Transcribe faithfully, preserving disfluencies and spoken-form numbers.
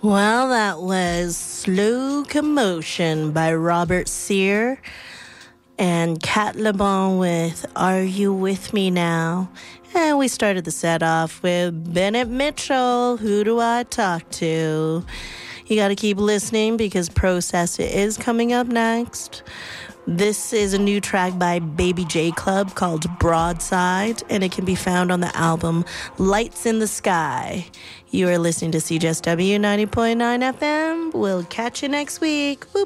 Well, that was Slow Commotion by Robert Sear and Kat LeBon with Are You With Me Now? And we started the set off with Bennett Mitchell, Who Do I Talk To? You got to keep listening because Process is coming up next. This is a new track by Baby J Club called Broadside, and it can be found on the album Lights in the Sky. You are listening to C J S W ninety point nine F M. We'll catch you next week. Whoop.